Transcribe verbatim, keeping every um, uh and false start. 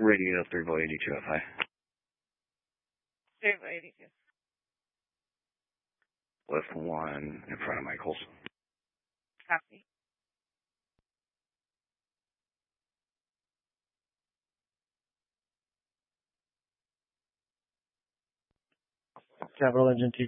Radio three Boy eighty-two F I. three Boy eighty-two. Lift one in front of Michael's. Copy. Capital Engine T